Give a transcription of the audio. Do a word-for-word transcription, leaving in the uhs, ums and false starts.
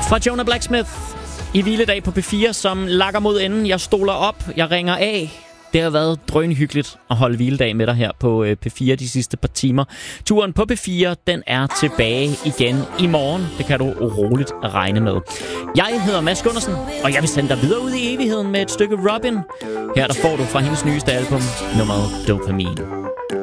Fra Jonah Blacksmith i hviledag på P fire, som lakker mod enden. Jeg stoler op, jeg ringer af. Det har været drønhyggeligt at holde hviledag med dig her på P fire de sidste par timer. Turen på P fire, den er tilbage igen i morgen. Det kan du roligt regne med. Jeg hedder Mads Gundersen, og jeg vil sende dig videre ud i evigheden med et stykke Robin. Her der får du fra hendes nyeste album, nummeret Dopamine.